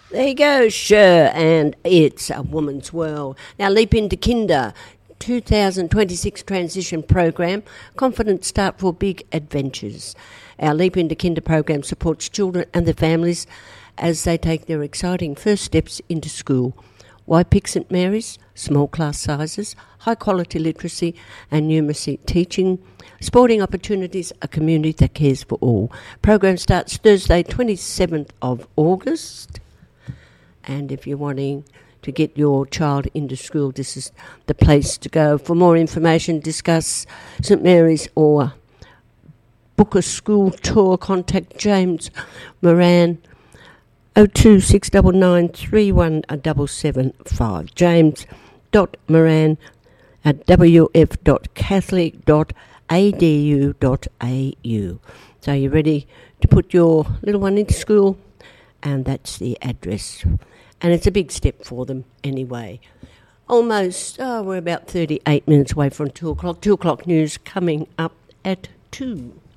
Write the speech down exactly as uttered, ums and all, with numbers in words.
There you go, sure, and it's a woman's world. Now leap into Kinder, two thousand twenty-six transition program, confident start for big adventures. Our Leap into Kinder program supports children and their families as they take their exciting first steps into school. Why pick St Mary's? Small class sizes, high quality literacy and numeracy teaching, sporting opportunities, a community that cares for all. Program starts Thursday, twenty-seventh of August. And if you're wanting to get your child into school, this is the place to go. For more information, discuss St Mary's or book a school tour, contact James Moran, oh two six nine nine three one seven seven five. James dot Moran at w f dot catholic dot a d u dot a u. So you're ready to put your little one into school, and that's the address. And it's a big step for them anyway. Almost, oh, we're about thirty-eight minutes away from two o'clock. two o'clock news coming up at two.